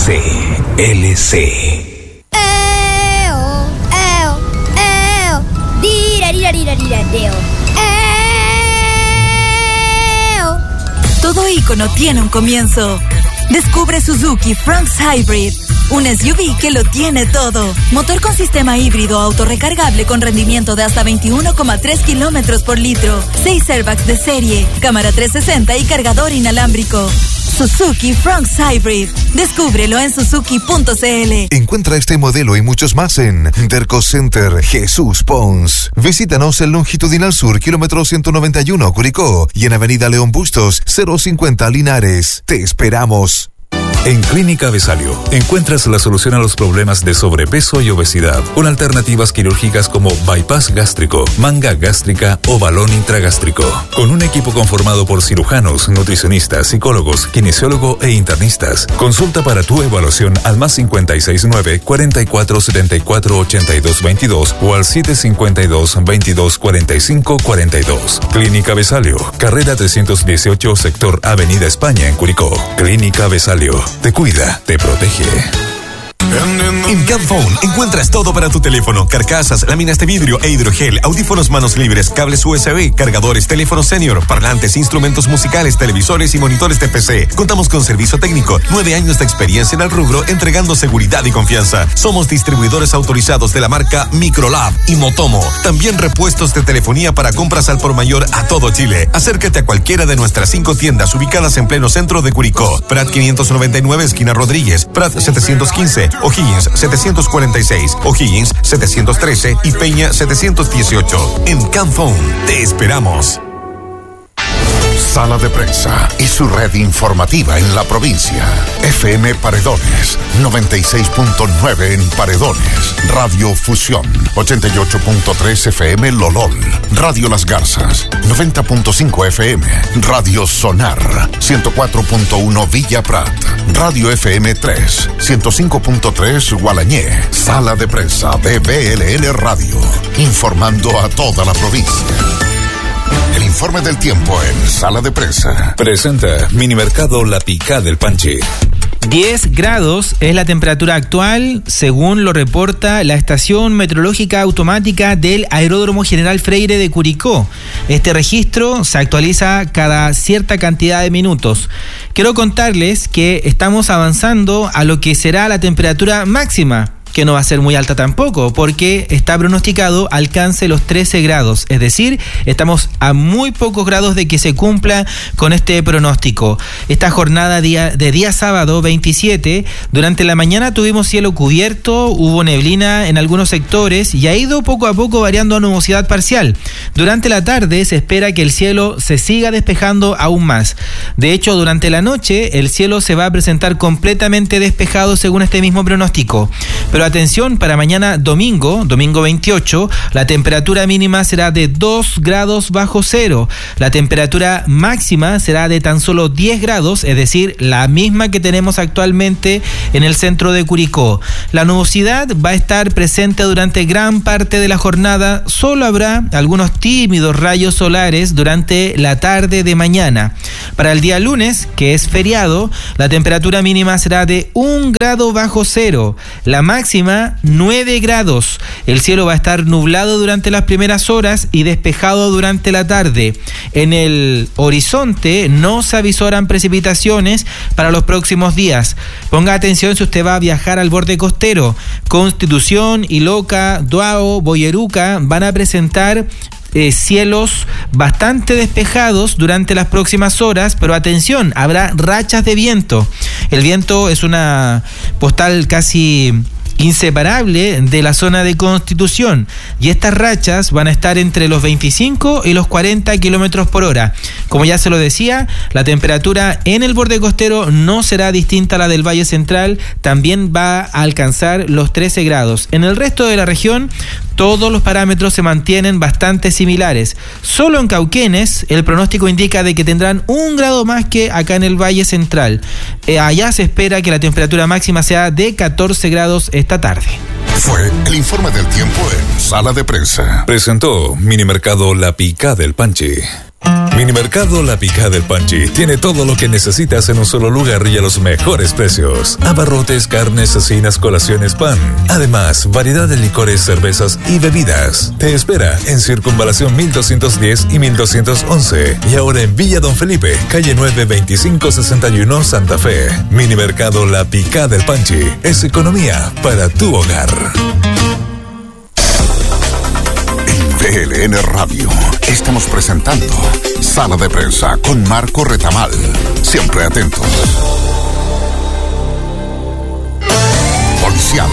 CLC. Todo ícono tiene un comienzo. Descubre Suzuki Fronx Hybrid, un SUV que lo tiene todo. Motor con sistema híbrido autorrecargable con rendimiento de hasta 21,3 kilómetros por litro. 6 airbags de serie, cámara 360 y cargador inalámbrico. Suzuki Fronx Hybrid. Descúbrelo en suzuki.cl. Encuentra este modelo y muchos más en Derco Center Jesús Pons. Visítanos en Longitudinal Sur, kilómetro 191, Curicó, y en Avenida León Bustos, 050 Linares. Te esperamos. En Clínica Besalio encuentras la solución a los problemas de sobrepeso y obesidad, con alternativas quirúrgicas como bypass gástrico, manga gástrica o balón intragástrico. Con un equipo conformado por cirujanos, nutricionistas, psicólogos, kinesiólogo e internistas. Consulta para tu evaluación al +569 4474 8222 o al 752 22 45 42. Clínica Besalio, carrera 318, sector Avenida España en Curicó. Clínica Besalio. Te cuida, te protege. En Camphone encuentras todo para tu teléfono: carcasas, láminas de vidrio e hidrogel, audífonos manos libres, cables USB, cargadores, teléfonos senior, parlantes, instrumentos musicales, televisores y monitores de PC. Contamos con servicio técnico, 9 años de experiencia en el rubro, entregando seguridad y confianza. Somos distribuidores autorizados de la marca Microlab y Motomo. También repuestos de telefonía para compras al por mayor a todo Chile. Acércate a cualquiera de nuestras 5 tiendas ubicadas en pleno centro de Curicó: Prat 599, esquina Rodríguez; Prat 715, O'Higgins 746, O'Higgins 713 y Peña 718. En Camphone te esperamos. Sala de Prensa y su red informativa en la provincia. FM Paredones, 96.9 en Paredones. Radio Fusión, 88.3 FM Lolol. Radio Las Garzas, 90.5 FM. Radio Sonar, 104.1 Villa Prat. Radio FM 3, 105.3 Gualañé. Sala de Prensa de BLN Radio, informando a toda la provincia. El informe del tiempo en Sala de Prensa. Presenta Minimercado La Picá del Panche. 10 grados es la temperatura actual, según lo reporta la estación meteorológica automática del Aeródromo General Freire de Curicó. Este registro se actualiza cada cierta cantidad de minutos. Quiero contarles que estamos avanzando a lo que será la temperatura máxima, que no va a ser muy alta tampoco, porque está pronosticado alcance los 13 grados. Es decir, estamos a muy pocos grados de que se cumpla con este pronóstico. Esta jornada de día sábado 27, durante la mañana tuvimos cielo cubierto, hubo neblina en algunos sectores y ha ido poco a poco variando a nubosidad parcial. Durante la tarde se espera que el cielo se siga despejando aún más. De hecho, durante la noche el cielo se va a presentar completamente despejado según este mismo pronóstico. Pero atención, para mañana domingo 28, la temperatura mínima será de 2 grados bajo cero. La temperatura máxima será de tan solo 10 grados, es decir, la misma que tenemos actualmente en el centro de Curicó. La nubosidad va a estar presente durante gran parte de la jornada. Solo habrá algunos tímidos rayos solares durante la tarde de mañana. Para el día lunes, que es feriado, la temperatura mínima será de 1 grado bajo cero. La máxima 9 grados. El cielo va a estar nublado durante las primeras horas y despejado durante la tarde. En el horizonte no se avisoran precipitaciones para los próximos días. Ponga atención si usted va a viajar al borde costero. Constitución, Iloca, Duao, Boyeruca van a presentar cielos bastante despejados durante las próximas horas, pero atención, habrá rachas de viento. El viento es una postal casi inseparable de la zona de Constitución, y estas rachas van a estar entre los 25 y los 40 kilómetros por hora. Como ya se lo decía, la temperatura en el borde costero no será distinta a la del Valle Central, también va a alcanzar los 13 grados. En el resto de la región, todos los parámetros se mantienen bastante similares. Solo en Cauquenes, el pronóstico indica de que tendrán 1 grado más que acá en el Valle Central. Allá se espera que la temperatura máxima sea de 14 grados esta tarde. Fue el informe del tiempo en Sala de Prensa. Presentó Minimercado La Picá del Panche. Minimercado La Picada del Panchi tiene todo lo que necesitas en un solo lugar y a los mejores precios. Abarrotes, carnes, cecinas, colaciones, pan. Además, variedad de licores, cervezas y bebidas. Te espera en Circunvalación 1210 y 1211. Y ahora en Villa Don Felipe, calle 9, 2561, Santa Fe. Minimercado La Picada del Panchi es economía para tu hogar. TLN Radio. Estamos presentando Sala de Prensa con Marco Retamal. Siempre atentos. Policial.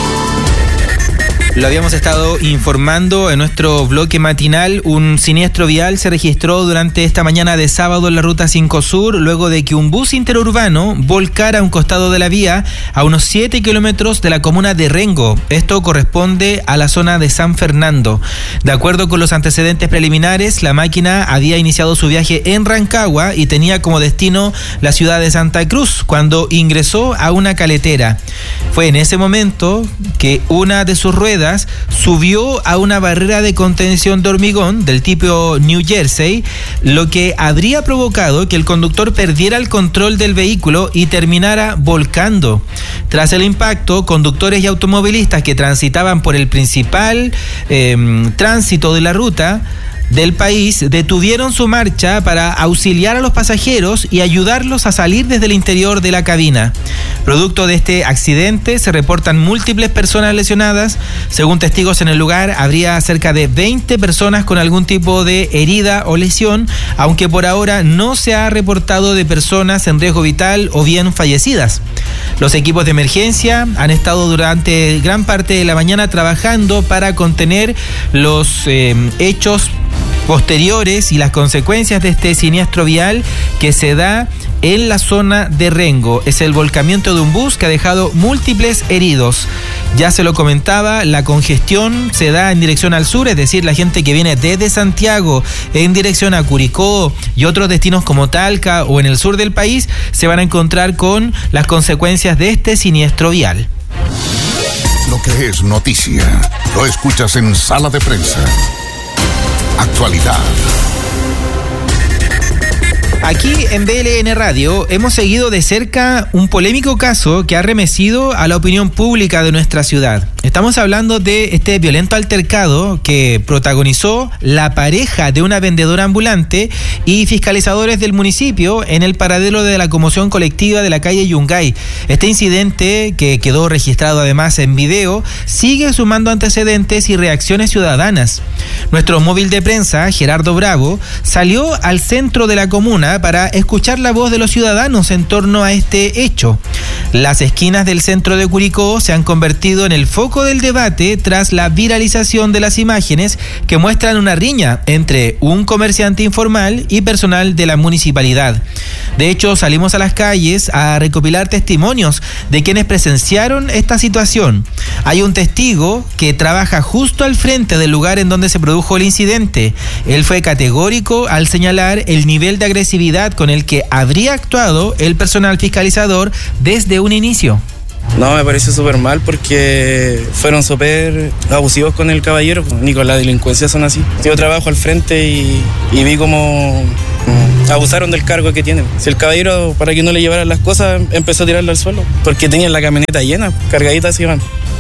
Lo habíamos estado informando en nuestro bloque matinal. Un siniestro vial se registró durante esta mañana de sábado en la ruta 5 Sur, luego de que un bus interurbano volcara a un costado de la vía a unos 7 kilómetros de la comuna de Rengo. Esto corresponde a la zona de San Fernando. De acuerdo con los antecedentes preliminares, la máquina había iniciado su viaje en Rancagua y tenía como destino la ciudad de Santa Cruz cuando ingresó a una caletera. Fue en ese momento que una de sus ruedas subió a una barrera de contención de hormigón del tipo New Jersey, lo que habría provocado que el conductor perdiera el control del vehículo y terminara volcando. Tras el impacto, conductores y automovilistas que transitaban por el principal tránsito de la ruta del país detuvieron su marcha para auxiliar a los pasajeros y ayudarlos a salir desde el interior de la cabina. Producto de este accidente se reportan múltiples personas lesionadas. Según testigos en el lugar, habría cerca de 20 personas con algún tipo de herida o lesión, aunque por ahora no se ha reportado de personas en riesgo vital o bien fallecidas. Los equipos de emergencia han estado durante gran parte de la mañana trabajando para contener los hechos posteriores y las consecuencias de este siniestro vial que se da en la zona de Rengo. Es el volcamiento de un bus que ha dejado múltiples heridos. Ya se lo comentaba, la congestión se da en dirección al sur, es decir, la gente que viene desde Santiago en dirección a Curicó y otros destinos como Talca o en el sur del país se van a encontrar con las consecuencias de este siniestro vial. Lo que es noticia, lo escuchas en Sala de Prensa. Actualidad. Aquí en BLN Radio hemos seguido de cerca un polémico caso que ha remecido a la opinión pública de nuestra ciudad. Estamos hablando de este violento altercado que protagonizó la pareja de una vendedora ambulante y fiscalizadores del municipio en el paradero de la conmoción colectiva de la calle Yungay. Este incidente, que quedó registrado además en video, sigue sumando antecedentes y reacciones ciudadanas. Nuestro móvil de prensa, Gerardo Bravo, salió al centro de la comuna para escuchar la voz de los ciudadanos en torno a este hecho. Las esquinas del centro de Curicó se han convertido en el foco del debate tras la viralización de las imágenes que muestran una riña entre un comerciante informal y personal de la municipalidad. De hecho, salimos a las calles a recopilar testimonios de quienes presenciaron esta situación. Hay un testigo que trabaja justo al frente del lugar en donde se produjo el incidente. Él fue categórico al señalar el nivel de agresividad con el que habría actuado el personal fiscalizador desde un inicio. No, me pareció súper mal porque fueron súper abusivos con el caballero, ni con la delincuencia son así. Yo trabajo al frente y vi cómo abusaron del cargo que tienen. Si el caballero, para que no le llevaran las cosas, empezó a tirarlo al suelo, porque tenían la camioneta llena, cargaditas iban.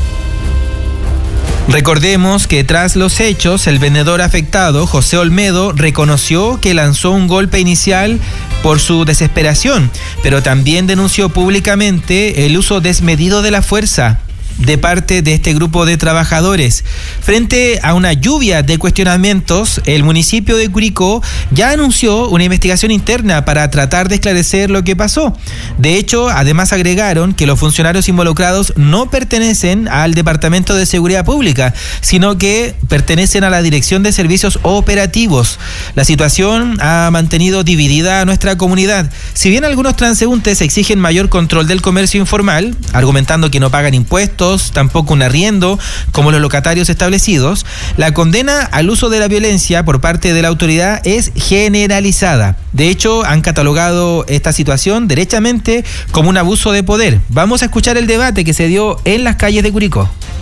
Recordemos que tras los hechos, el vendedor afectado, José Olmedo, reconoció que lanzó un golpe inicial por su desesperación, pero también denunció públicamente el uso desmedido de la fuerza de parte de este grupo de trabajadores. Frente a una lluvia de cuestionamientos, el municipio de Curicó ya anunció una investigación interna para tratar de esclarecer lo que pasó. De hecho, además agregaron que los funcionarios involucrados no pertenecen al Departamento de Seguridad Pública, sino que pertenecen a la Dirección de Servicios Operativos. La situación ha mantenido dividida a nuestra comunidad. Si bien algunos transeúntes exigen mayor control del comercio informal, argumentando que no pagan impuestos, tampoco un arriendo, como los locatarios establecidos, la condena al uso de la violencia por parte de la autoridad es generalizada. De hecho, han catalogado esta situación derechamente como un abuso de poder. Vamos a escuchar el debate que se dio en las calles de Curicó.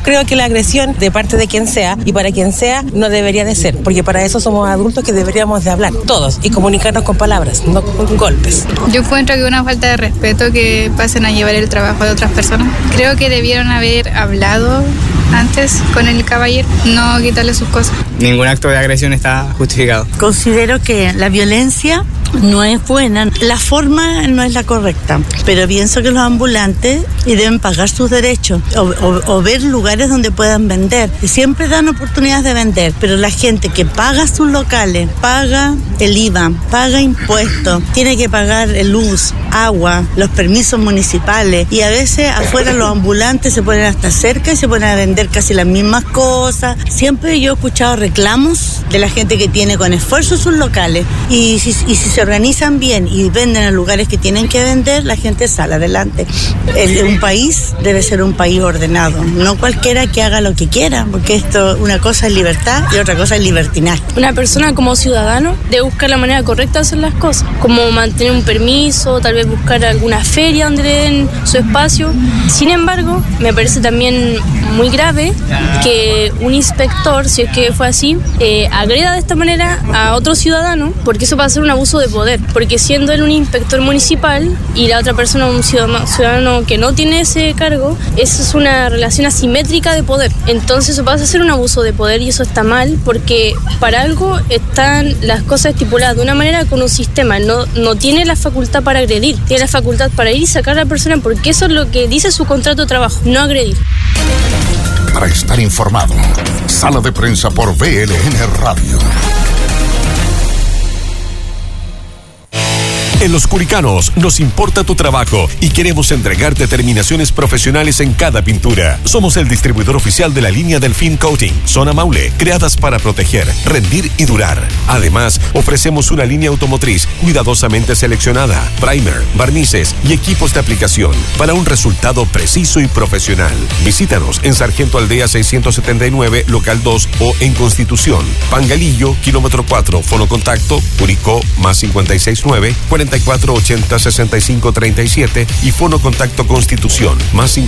Creo que la agresión de parte de quien sea y para quien sea no debería de ser, porque para eso somos adultos que deberíamos de hablar todos y comunicarnos con palabras, no con golpes. Yo encuentro que es una falta de respeto que pasen a llevar el trabajo de otras personas. Creo que debieron haber hablado antes con el caballero, no quitarle sus cosas. Ningún acto de agresión está justificado. Considero que la violencia no es buena, la forma no es la correcta, pero pienso que los ambulantes deben pagar sus derechos o ver lugares donde puedan vender. Siempre dan oportunidades de vender, pero la gente que paga sus locales, paga el IVA, paga impuestos, tiene que pagar luz, agua, los permisos municipales, y a veces afuera los ambulantes se ponen hasta cerca y se ponen a vender casi las mismas cosas. Siempre yo he escuchado reclamos de la gente que tiene con esfuerzo sus locales, y si se organizan bien y venden en lugares que tienen que vender, la gente sale adelante. Un país debe ser un país ordenado, no cualquiera que haga lo que quiera, porque una cosa es libertad y otra cosa es libertinaje. Una persona como ciudadano debe buscar la manera correcta de hacer las cosas, como mantener un permiso, tal vez buscar alguna feria donde le den su espacio. Sin embargo, me parece también muy grave que un inspector, si es que fue así, agreda de esta manera a otro ciudadano, porque eso va a ser un abuso de poder, porque siendo él un inspector municipal y la otra persona un ciudadano que no tiene ese cargo, eso es una relación asimétrica de poder. Entonces eso pasa a ser un abuso de poder y eso está mal, porque para algo están las cosas estipuladas de una manera con un sistema. No tiene la facultad para agredir, tiene la facultad para ir y sacar a la persona, porque eso es lo que dice su contrato de trabajo, no agredir. Para estar informado, Sala de Prensa por BLN Radio. En Los Curicanos nos importa tu trabajo y queremos entregarte terminaciones profesionales en cada pintura. Somos el distribuidor oficial de la línea Delfín Coating, Zona Maule, creadas para proteger, rendir y durar. Además, ofrecemos una línea automotriz cuidadosamente seleccionada, primer, barnices y equipos de aplicación para un resultado preciso y profesional. Visítanos en Sargento Aldea 679, local 2 o en Constitución, Pangalillo, kilómetro 4, fonocontacto, Curicó, más 569 4480-6537 y fono contacto Constitución, más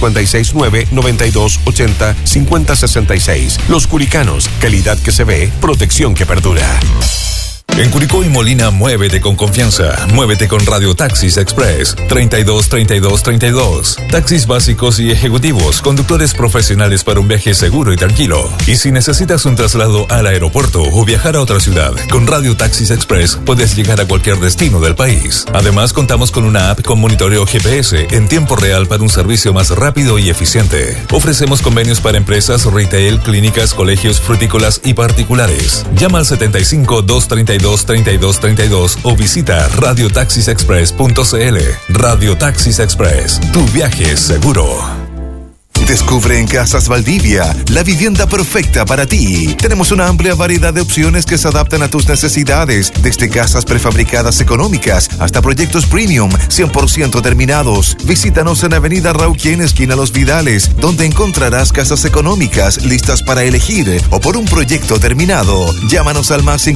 569-9280-5066. Los Curicanos, calidad que se ve, protección que perdura. En Curicó y Molina, muévete con confianza. Muévete con Radio Taxis Express 323232. Taxis básicos y ejecutivos, conductores profesionales para un viaje seguro y tranquilo. Y si necesitas un traslado al aeropuerto o viajar a otra ciudad, con Radio Taxis Express puedes llegar a cualquier destino del país. Además, contamos con una app con monitoreo GPS en tiempo real para un servicio más rápido y eficiente. Ofrecemos convenios para empresas, retail, clínicas, colegios, frutícolas y particulares. Llama al 75-232-3232 o visita radiotaxisexpress.cl. Radio Taxis Express, tu viaje es seguro. Descubre en Casas Valdivia la vivienda perfecta para ti. Tenemos una amplia variedad de opciones que se adaptan a tus necesidades, desde casas prefabricadas económicas hasta proyectos premium 100% terminados. Visítanos en Avenida Rauquien, esquina Los Vidales, donde encontrarás casas económicas listas para elegir o por un proyecto terminado. Llámanos al más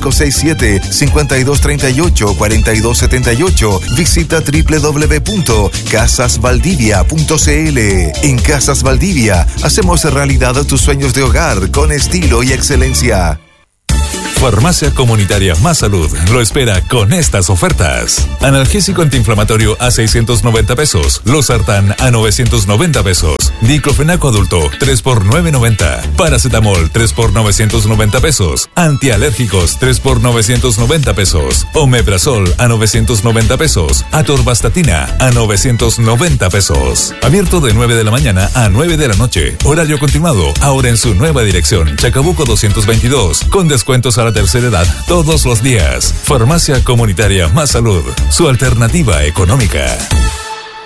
567-5238-4278. Visita www.casasvaldivia.cl. En Casas Valdivia hacemos realidad tus sueños de hogar con estilo y excelencia. Farmacia Comunitaria Más Salud lo espera con estas ofertas. Analgésico antiinflamatorio a 690 pesos. Losartán a 990 pesos. Diclofenaco adulto 3 por 990. Paracetamol 3 por 990 pesos. Antialérgicos 3 por 990 pesos. Omeprazol a 990 pesos. Atorvastatina a 990 pesos. Abierto de 9 de la mañana a 9 de la noche. Horario continuado, ahora en su nueva dirección, Chacabuco 222, con descuentos a la tercera edad todos los días. Farmacia Comunitaria Más Salud, su alternativa económica.